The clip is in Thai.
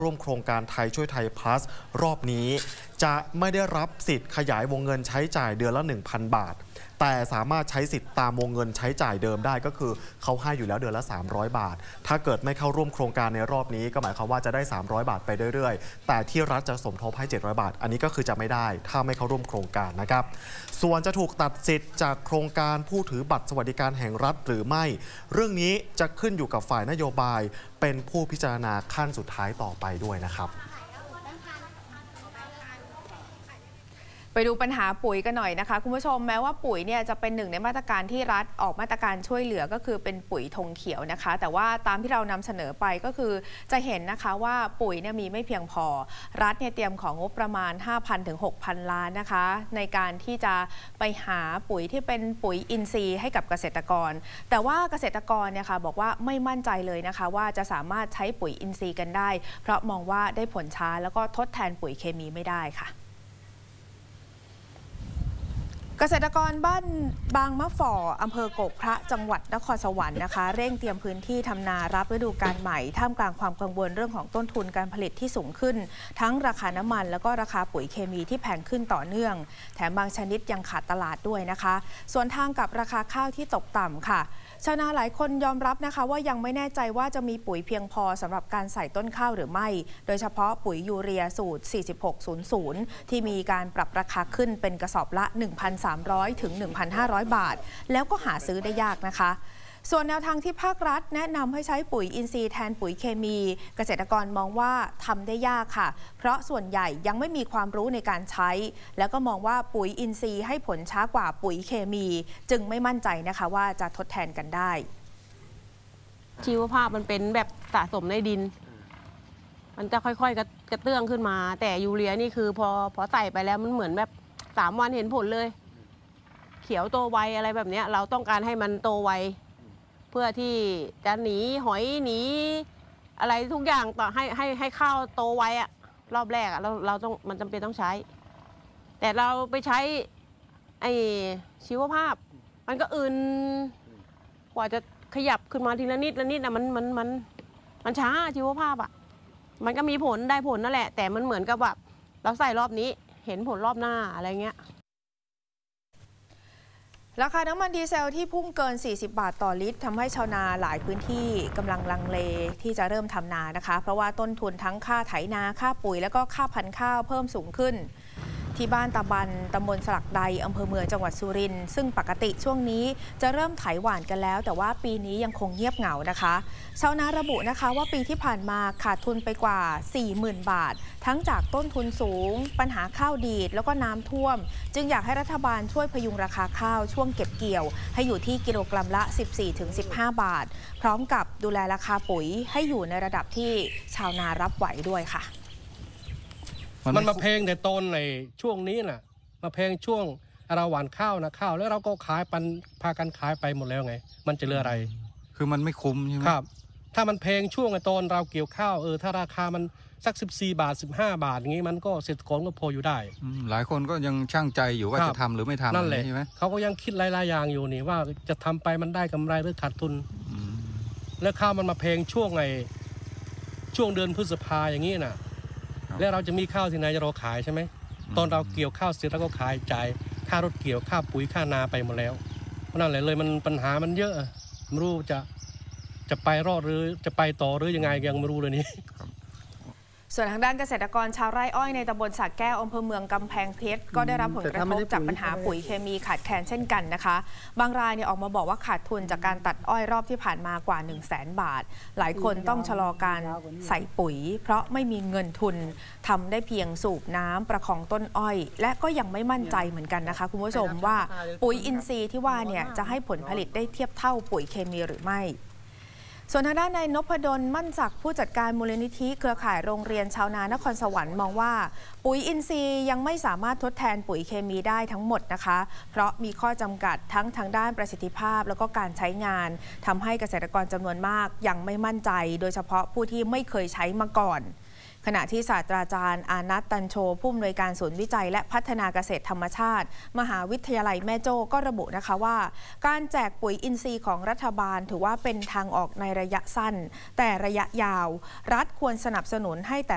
ร่วมโครงการไทยช่วยไทยพลัสรอบนี้จะไม่ได้รับสิทธิ์ขยายวงเงินใช้จ่ายเดือนละ 1,000 บาทแต่สามารถใช้สิทธิ์ตามวงเงินใช้จ่ายเดิมได้ก็คือเขาให้อยู่แล้วเดือนละ300 บาทถ้าเกิดไม่เข้าร่วมโครงการในรอบนี้ก็หมายความว่าจะได้300 บาทไปเรื่อยๆแต่ที่รัฐจะสมทบให้700 บาทอันนี้ก็คือจะไม่ได้ถ้าไม่เข้าร่วมโครงการนะครับส่วนจะถูกตัดสิทธิ์จากโครงการผู้ถือบัตรสวัสดิการแห่งรัฐหรือไม่เรื่องนี้จะขึ้นอยู่กับฝ่ายนโยบายเป็นผู้พิจารณาขั้นสุดท้ายต่อไปด้วยนะครับไปดูปัญหาปุ๋ยกันหน่อยนะคะคุณผู้ชมแม้ว่าปุ๋ยเนี่ยจะเป็นหนึ่งในมาตรการที่รัฐออกมาตรการช่วยเหลือก็คือเป็นปุ๋ยธงเขียวนะคะแต่ว่าตามที่เรานำเสนอไปก็คือจะเห็นนะคะว่าปุ๋ยเนี่ยมีไม่เพียงพอรัฐเนี่ยเตรียมของงบประมาณ 5,000 ถึง 6,000 ล้านนะคะในการที่จะไปหาปุ๋ยที่เป็นปุ๋ยอินทรีย์ให้กับเกษตรกรแต่ว่าเกษตรกรเนี่ยค่ะบอกว่าไม่มั่นใจเลยนะคะว่าจะสามารถใช้ปุ๋ยอินทรีย์กันได้เพราะมองว่าได้ผลช้าแล้วก็ทดแทนปุ๋ยเคมีไม่ได้ค่ะเกษตรกรบ้านบางมะฝ่ออำเภอกกพระจังหวัดนครสวรรค์นะคะเร่งเตรียมพื้นที่ทำนารับฤดูกาลใหม่ท่ามกลางความกังวลเรื่องของต้นทุนการผลิตที่สูงขึ้นทั้งราคาน้ำมันแล้วก็ราคาปุ๋ยเคมีที่แพงขึ้นต่อเนื่องแถมบางชนิดยังขาดตลาดด้วยนะคะส่วนทางกับราคาข้าวที่ตกต่ำค่ะชาวนาหลายคนยอมรับนะคะว่ายังไม่แน่ใจว่าจะมีปุ๋ยเพียงพอสำหรับการใส่ต้นข้าวหรือไม่โดยเฉพาะปุ๋ยยูเรียสูตร 4600 ที่มีการปรับราคาขึ้นเป็นกระสอบละ 1,300 ถึง 1,500 บาทแล้วก็หาซื้อได้ยากนะคะส่วนแนวทางที่ภาครัฐแนะนำให้ใช้ปุ๋ยอินทรีย์แทนปุ๋ยเคมีเกษตรกรมองว่าทำได้ยากค่ะเพราะส่วนใหญ่ยังไม่มีความรู้ในการใช้แล้วก็มองว่าปุ๋ยอินทรีย์ให้ผลช้ากว่าปุ๋ยเคมีจึงไม่มั่นใจนะคะว่าจะทดแทนกันได้ชีวภาพมันเป็นแบบสะสมในดินมันจะค่อยๆกระเตื้องขึ้นมาแต่ยูเรียนี่คือพอใส่ไปแล้วมันเหมือนแบบ3 วันเห็นผลเลยเขียวโตไวอะไรแบบนี้เราต้องการให้มันโตไวเพื่อที่จะหนีหอยหนีอะไรทุกอย่างต่อให้ข้าวโตไวอะรอบแรกอะเราต้องมันจำเป็นต้องใช้แต่เราไปใช้ไอ้ชีวภาพมันก็อื่นกว่าจะขยับขึ้นมาทีละนิดละนิดนะมันช้าชีวภาพอะมันก็มีผลได้ผลนั่นแหละแต่มันเหมือนกับแบบเราใส่รอบนี้เห็นผลรอบหน้าอะไรเงี้ยราคาน้ำมันดีเซลที่พุ่งเกิน40 บาทต่อลิตรทำให้ชาวนาหลายพื้นที่กำลังลังเลที่จะเริ่มทำนานะคะเพราะว่าต้นทุนทั้งค่าไถนาค่าปุ๋ยแล้วก็ค่าพันธุ์ข้าวเพิ่มสูงขึ้นที่บ้านตะบันตำบลสลักใดอำเภอเมืองจังหวัดสุรินทร์ซึ่งปกติช่วงนี้จะเริ่มไถหว่านกันแล้วแต่ว่าปีนี้ยังคงเงียบเหงานะคะชาวนาระบุนะคะว่าปีที่ผ่านมาขาดทุนไปกว่า 40,000 บาททั้งจากต้นทุนสูงปัญหาข้าวดีดแล้วก็น้ำท่วมจึงอยากให้รัฐบาลช่วยพยุงราคาข้าวช่วงเก็บเกี่ยวให้อยู่ที่กิโลกรัมละ 14-15 บาทพร้อมกับดูแลราคาปุ๋ยให้อยู่ในระดับที่ชาวนารับไหวด้วยค่ะมันมาแพงแต่ต้นในช่วงนี้น่ะมาแพงช่วงเราหว่านข้าวนะข้าวแล้วเราก็ขายปันพากันขายไปหมดแล้วไงมันจะเหลืออะไรคือมันไม่คุ้มใช่ไหมครับถ้ามันแพงช่วงตอนเราเกี่ยวข้าวถ้าราคามันสัก14 บาท 15 บาทอย่างงี้มันก็เกษตรกรก็พออยู่ได้หลายคนก็ยังช่างใจอยู่ว่าจะทำหรือไม่ทำนั่นแหละใช่ไหมเขาก็ยังคิดหลายๆอย่างอยู่นี่ว่าจะทำไปมันได้กำไรหรือขาดทุนแล้วข้าวมันมาแพงช่วงเดือนพฤษภาอย่างนี้น่ะแล้วเราจะมีข้าวที่ไหนจะรอขายใช่ไหมตอนเราเกี่ยวข้าวเสร็จแล้วก็ขายจ่ายค่ารถเกี่ยวค่าปุ๋ยค่านาไปหมดแล้วนั่นแหละเลยมันปัญหามันเยอะไม่รู้จะไปรอดหรือจะไปต่อหรือยังไงยังไม่รู้เลยนี่ส่วนทางด้านเกษตรกรชาวไร่อ้อยในตำบลสระแก้วอำเภอเมืองกำแพงเพชรก็ได้รับผลกระทบจากปัญหาปุ๋ยเคมีขาดแคลนเช่นกันนะคะบางรายเนี่ยออกมาบอกว่าขาดทุนจากการตัดอ้อยรอบที่ผ่านมากว่า 100,000 บาทหลายคนต้องชะลอการใส่ปุ๋ยเพราะไม่มีเงินทุนทำได้เพียงสูบน้ำประคองต้นอ้อยและก็ยังไม่มั่นใจเหมือนกันนะคะคุณผู้ชมว่าปุ๋ยอินทรีย์ที่ว่าเนี่ยจะให้ผลผลิตได้เทียบเท่าปุ๋ยเคมีหรือไม่ส่วนทางด้านนายนพดลมั่นศักดิ์ผู้จัดการมูลนิธิเครือข่ายโรงเรียนชาวนานครสวรรค์มองว่าปุ๋ยอินทรีย์ยังไม่สามารถทดแทนปุ๋ยเคมีได้ทั้งหมดนะคะเพราะมีข้อจำกัดทั้งทางด้านประสิทธิภาพแล้วก็การใช้งานทำให้เกษตรกรจำนวนมากยังไม่มั่นใจโดยเฉพาะผู้ที่ไม่เคยใช้มาก่อนขณะที่ศาสตราจารย์อานัทตันโชผู้อำนวยการศูนย์วิจัยและพัฒนาเกษตรธรรมชาติมหาวิทยาลัยแม่โจ้ก็ระบุนะคะว่าการแจกปุ๋ยอินทรีย์ของรัฐบาลถือว่าเป็นทางออกในระยะสั้นแต่ระยะยาวรัฐควรสนับสนุนให้แต่